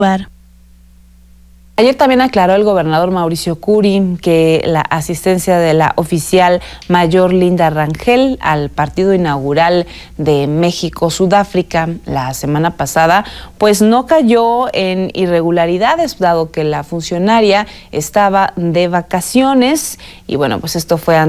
Ayer también aclaró el gobernador Mauricio Curi que la asistencia de la oficial mayor Linda Rangel al partido inaugural de México-Sudáfrica la semana pasada, pues no cayó en irregularidades, dado que la funcionaria estaba de vacaciones. Y bueno, pues esto fue